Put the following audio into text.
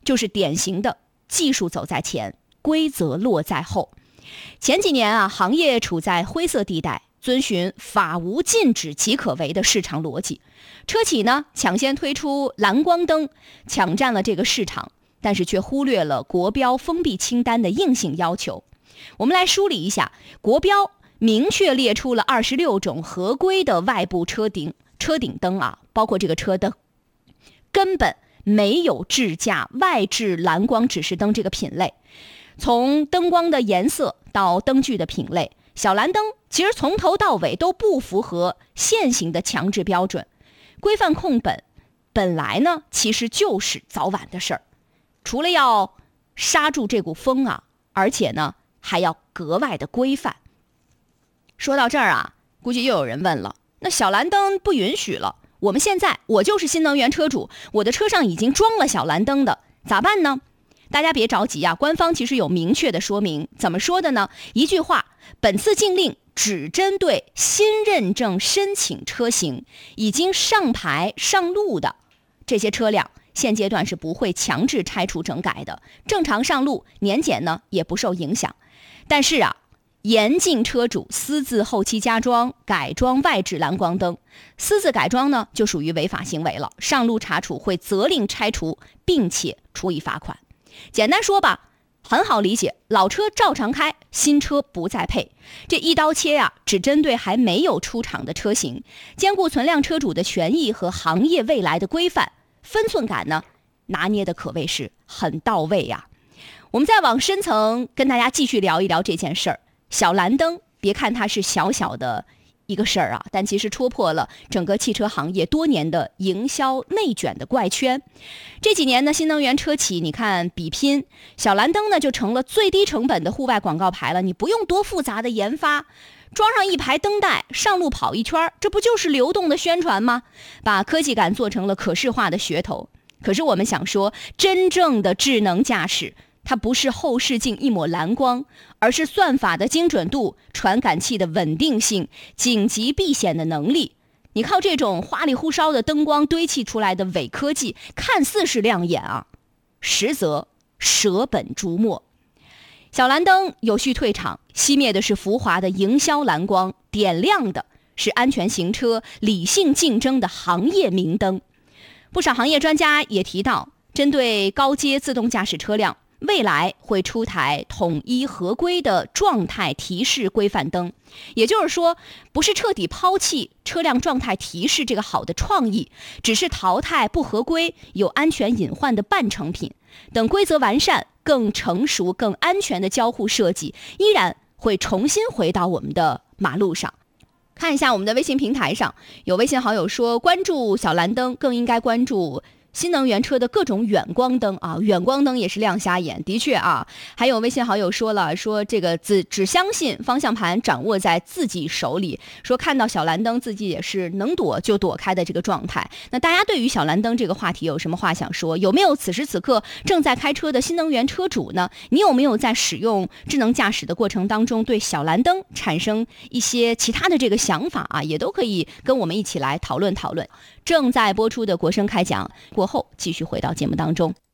就是典型的技术走在前，规则落在后。前几年啊，行业处在灰色地带，遵循法无禁止即可为的市场逻辑。车企呢抢先推出蓝光灯，抢占了这个市场，但是却忽略了国标封闭清单的硬性要求。我们来梳理一下，国标明确列出了26种合规的外部车顶灯啊，包括这个车灯，根本没有智驾外置蓝光指示灯这个品类。从灯光的颜色到灯具的品类，小蓝灯其实从头到尾都不符合现行的强制标准。规范控本来呢其实就是早晚的事儿，除了要刹住这股风啊，而且呢还要格外的规范。说到这儿啊，估计又有人问了，那小蓝灯不允许了，我就是新能源车主，我的车上已经装了小蓝灯的，咋办呢？大家别着急啊，官方其实有明确的说明。怎么说的呢？一句话，本次禁令只针对新认证申请车型，已经上牌上路的这些车辆，现阶段是不会强制拆除整改的，正常上路，年检呢也不受影响。但是啊，严禁车主私自后期加装、改装外置蓝光灯，私自改装呢就属于违法行为了，上路查处会责令拆除，并且处以罚款。简单说吧，很好理解，老车照常开，新车不再配。这一刀切啊，只针对还没有出厂的车型，兼顾存量车主的权益和行业未来的规范，分寸感呢拿捏的可谓是很到位呀。我们再往深层跟大家继续聊一聊这件事儿。小蓝灯，别看它是小小的一个事儿啊，但其实戳破了整个汽车行业多年的营销内卷的怪圈。这几年呢，新能源车企你看比拼，小蓝灯呢就成了最低成本的户外广告牌了。你不用多复杂的研发，装上一排灯带，上路跑一圈，这不就是流动的宣传吗？把科技感做成了可视化的噱头。可是我们想说，真正的智能驾驶，它不是后视镜一抹蓝光，而是算法的精准度、传感器的稳定性、紧急避险的能力。你靠这种花里胡哨的灯光堆砌出来的伪科技，看似是亮眼啊，实则舍本逐末。小蓝灯有序退场，熄灭的是浮华的营销蓝光，点亮的是安全行车、理性竞争的行业明灯。不少行业专家也提到，针对高阶自动驾驶车辆，未来会出台统一合规的状态提示规范灯，也就是说，不是彻底抛弃车辆状态提示这个好的创意，只是淘汰不合规、有安全隐患的半成品。等规则完善、更成熟、更安全的交互设计，依然会重新回到我们的马路上。看一下我们的微信平台上，有微信好友说，关注小蓝灯更应该关注新能源车的各种远光灯啊，远光灯也是亮瞎眼，的确啊。还有微信好友说了，说这个只相信方向盘掌握在自己手里，说看到小蓝灯自己也是能躲就躲开的这个状态。那大家对于小蓝灯这个话题有什么话想说？有没有此时此刻正在开车的新能源车主呢？你有没有在使用智能驾驶的过程当中对小蓝灯产生一些其他的这个想法啊？也都可以跟我们一起来讨论讨论。正在播出的国声开讲过后，继续回到节目当中。